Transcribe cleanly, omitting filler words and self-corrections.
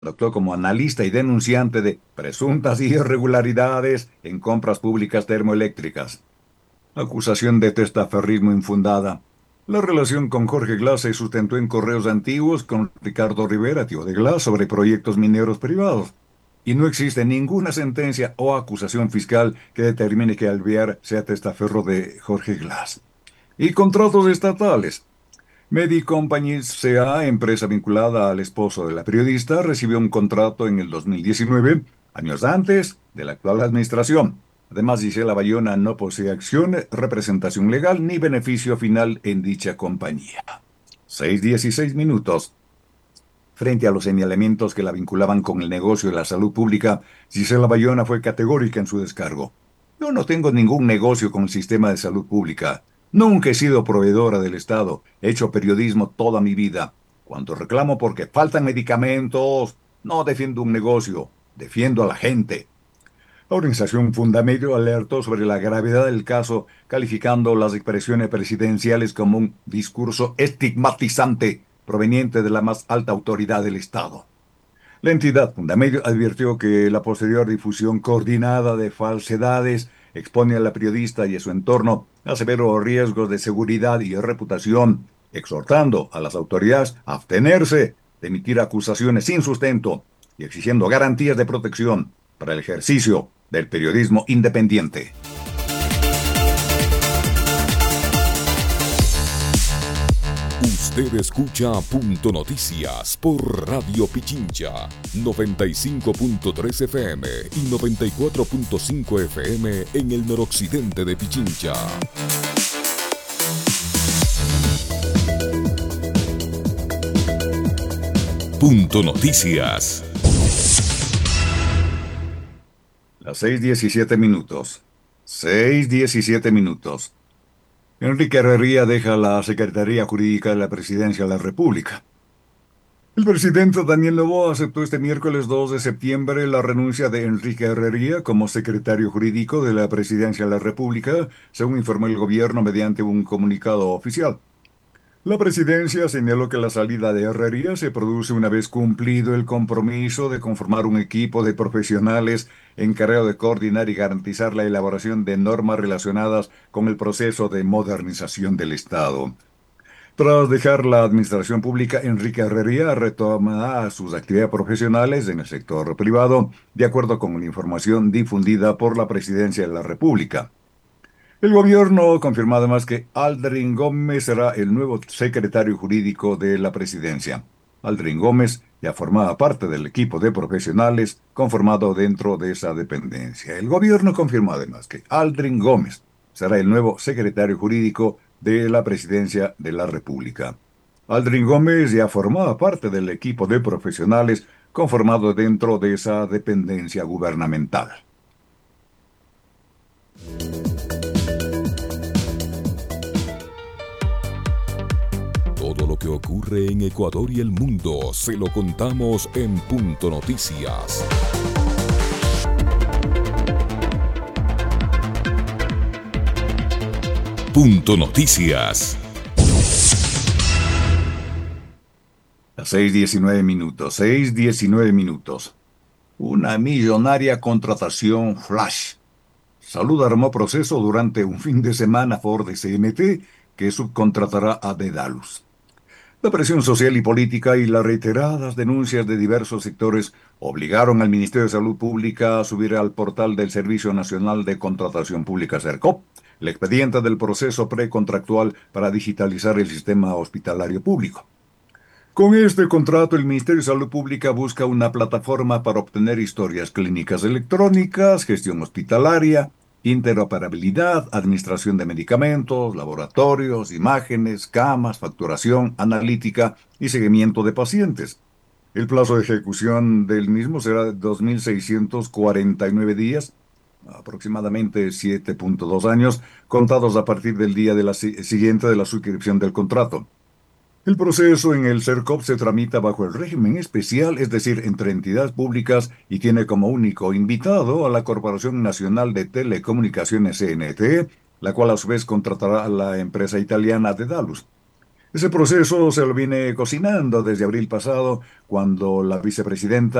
Actuó como analista y denunciante de presuntas irregularidades en compras públicas termoeléctricas. Acusación de testaferrismo infundada. La relación con Jorge Glass se sustentó en correos antiguos con Ricardo Rivera, tío de Glass, sobre proyectos mineros privados. Y no existe ninguna sentencia o acusación fiscal que determine que Alvear sea testaferro de Jorge Glass. Y contratos estatales. Medicompany S.A., empresa vinculada al esposo de la periodista, recibió un contrato en el 2019, años antes de la actual administración. Además, Gisela Bayona no posee acción, representación legal ni beneficio final en dicha compañía. 6:16. Frente a los señalamientos que la vinculaban con el negocio de la salud pública, Gisela Bayona fue categórica en su descargo. Yo no tengo ningún negocio con el sistema de salud pública. Nunca he sido proveedora del Estado. He hecho periodismo toda mi vida. Cuando reclamo porque faltan medicamentos, no defiendo un negocio, defiendo a la gente. La organización Fundamedio alertó sobre la gravedad del caso, calificando las expresiones presidenciales como un discurso estigmatizante proveniente de la más alta autoridad del Estado. La entidad Fundamedio advirtió que la posterior difusión coordinada de falsedades expone a la periodista y a su entorno a severos riesgos de seguridad y reputación, exhortando a las autoridades a abstenerse de emitir acusaciones sin sustento y exigiendo garantías de protección para el ejercicio del periodismo independiente. Usted escucha Punto Noticias por Radio Pichincha, 95.3 FM y 94.5 FM en el noroccidente de Pichincha. Punto Noticias. Las 6:17. 6:17. Enrique Herrería deja la Secretaría Jurídica de la Presidencia de la República. El presidente Daniel Noboa aceptó este miércoles 2 de septiembre la renuncia de Enrique Herrería como secretario jurídico de la Presidencia de la República, según informó el gobierno mediante un comunicado oficial. La presidencia señaló que la salida de Herrería se produce una vez cumplido el compromiso de conformar un equipo de profesionales encargado de coordinar y garantizar la elaboración de normas relacionadas con el proceso de modernización del Estado. Tras dejar la administración pública, Enrique Herrería retomará sus actividades profesionales en el sector privado, de acuerdo con la información difundida por la Presidencia de la República. El gobierno confirmó además que Aldrin Gómez será el nuevo secretario jurídico de la presidencia. Aldrin Gómez ya formaba parte del equipo de profesionales conformado dentro de esa dependencia. El gobierno confirmó además que Aldrin Gómez será el nuevo secretario jurídico de la presidencia de la República. Aldrin Gómez ya formaba parte del equipo de profesionales conformado dentro de esa dependencia gubernamental. Todo lo que ocurre en Ecuador y el mundo se lo contamos en Punto Noticias. Punto Noticias. A 6:19. 6:19. Una millonaria contratación flash. Salud armó proceso durante un fin de semana Ford CNT que subcontratará a Dedalus. La presión social y política y las reiteradas denuncias de diversos sectores obligaron al Ministerio de Salud Pública a subir al portal del Servicio Nacional de Contratación Pública SERCOP el expediente del proceso precontractual para digitalizar el sistema hospitalario público. Con este contrato, el Ministerio de Salud Pública busca una plataforma para obtener historias clínicas electrónicas, gestión hospitalaria, interoperabilidad, administración de medicamentos, laboratorios, imágenes, camas, facturación, analítica y seguimiento de pacientes. El plazo de ejecución del mismo será de 2.649 días, aproximadamente 7.2 años, contados a partir del día de la siguiente de la suscripción del contrato. El proceso en el SERCOP se tramita bajo el régimen especial, es decir, entre entidades públicas, y tiene como único invitado a la Corporación Nacional de Telecomunicaciones CNT, la cual a su vez contratará a la empresa italiana Dedalus. Ese proceso se lo viene cocinando desde abril pasado, cuando la vicepresidenta